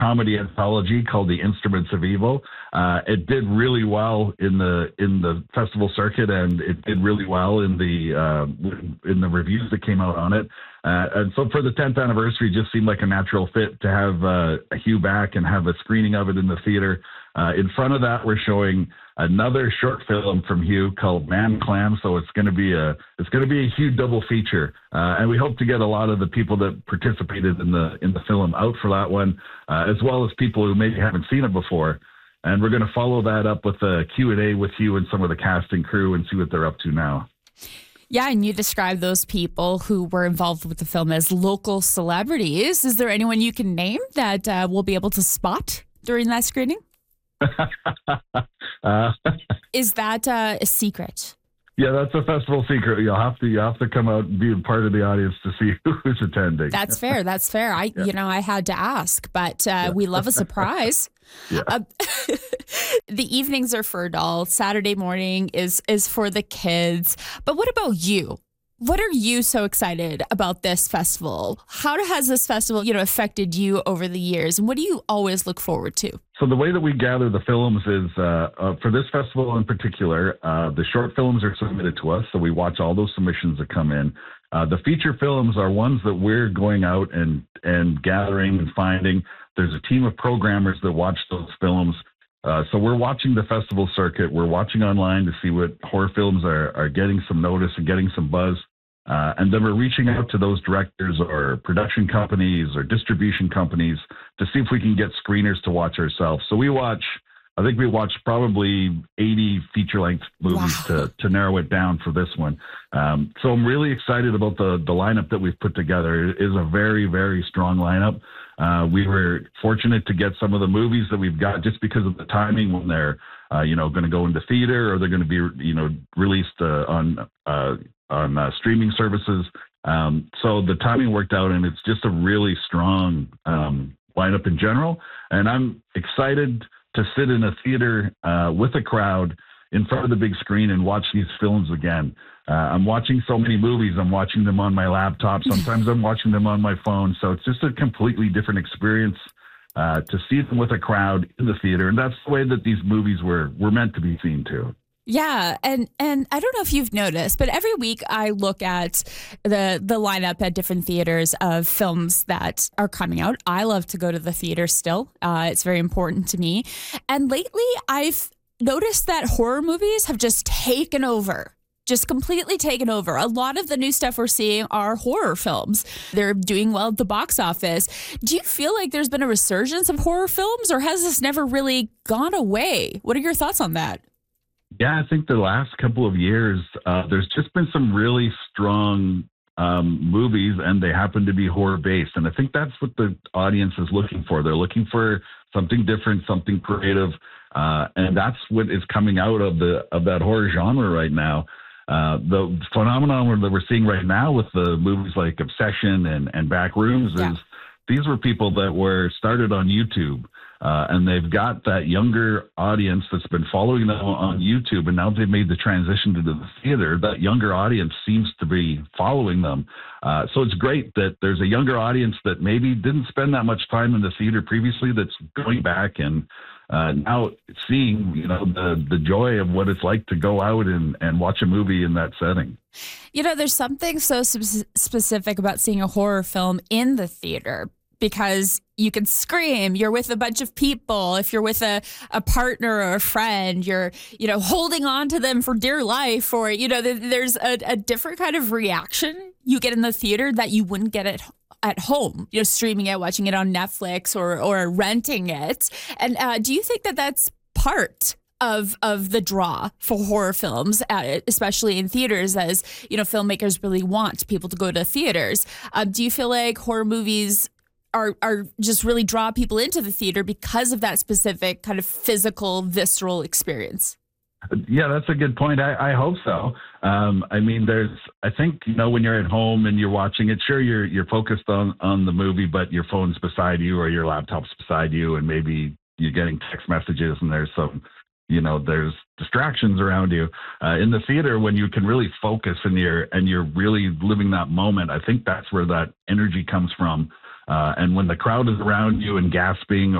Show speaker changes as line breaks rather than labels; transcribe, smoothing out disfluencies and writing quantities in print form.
comedy anthology called The Instruments of Evil. It did really well in the festival circuit, and it did really well in the reviews that came out on it. And so for the 10th anniversary, it just seemed like a natural fit to have Hugh back and have a screening of it in the theater. In front of that, we're showing another short film from Hugh called Man Clam. So it's going to be a Hugh double feature, and we hope to get a lot of the people that participated in the film out for that one, as well as people who maybe haven't seen it before. And we're going to follow that up with a Q&A with Hugh and some of the cast and crew and see what they're up to now.
Yeah, and you described those people who were involved with the film as local celebrities. Is there anyone you can name that we'll be able to spot during that screening? Is that a secret?
Yeah, that's a festival secret. You'll have to come out and be a part of the audience to see who's attending.
That's fair. That's fair. I had to ask, but we love a surprise.
Yeah.
The evenings are for adults. Saturday morning is for the kids. But what about you? What are you so excited about this festival? How has this festival, affected you over the years? And what do you always look forward to?
So the way that we gather the films is, for this festival in particular, the short films are submitted to us. So we watch all those submissions that come in. The feature films are ones that we're going out and gathering and finding. There's a team of programmers that watch those films. So we're watching the festival circuit. We're watching online to see what horror films are getting some notice and getting some buzz. And then we're reaching out to those directors or production companies or distribution companies to see if we can get screeners to watch ourselves. So I think we watched probably 80 feature-length movies. Wow. to narrow it down for this one. So I'm really excited about the lineup that we've put together. It is a very, very strong lineup. We were fortunate to get some of the movies that we've got just because of the timing when they're, going to go into theater or they're going to be, released on streaming services. So the timing worked out, and it's just a really strong lineup in general. And I'm excited to sit in a theater with a crowd in front of the big screen and watch these films again. I'm watching so many movies. I'm watching them on my laptop. Sometimes I'm watching them on my phone. So it's just a completely different experience to see them with a crowd in the theater. And that's the way that these movies were meant to be seen too.
Yeah, and I don't know if you've noticed, but every week I look at the lineup at different theaters of films that are coming out. I love to go to the theater still. It's very important to me. And lately I've noticed that horror movies have just taken over. Just completely taken over. A lot of the new stuff we're seeing are horror films. They're doing well at the box office. Do you feel like there's been a resurgence of horror films, or has this never really gone away? What are your thoughts on that?
Yeah, I think the last couple of years, there's just been some really strong movies, and they happen to be horror-based. And I think that's what the audience is looking for. They're looking for something different, something creative, and that's what is coming out of that horror genre right now. The phenomenon that we're seeing right now with the movies like Obsession and Backrooms is these were people that were started on YouTube. And they've got that younger audience that's been following them on YouTube, and now they've made the transition to the theater. That younger audience seems to be following them. So it's great that there's a younger audience that maybe didn't spend that much time in the theater previously that's going back and now seeing, the joy of what it's like to go out and watch a movie in that setting.
There's something so specific about seeing a horror film in the theater, because you can scream, you're with a bunch of people. If you're with a partner or a friend, you're, holding on to them for dear life, or, there's a different kind of reaction you get in the theater that you wouldn't get at home, streaming it, watching it on Netflix or renting it. And do you think that that's part of the draw for horror films, especially in theaters, as, filmmakers really want people to go to theaters? Do you feel like horror movies are just really draw people into the theater because of that specific kind of physical, visceral experience?
Yeah, that's a good point. I hope so. I think, when you're at home and you're watching it, sure, you're focused on the movie, but your phone's beside you or your laptop's beside you, and maybe you're getting text messages and there's some, there's distractions around you. In the theater, when you can really focus and you're really living that moment, I think that's where that energy comes from. And when the crowd is around you and gasping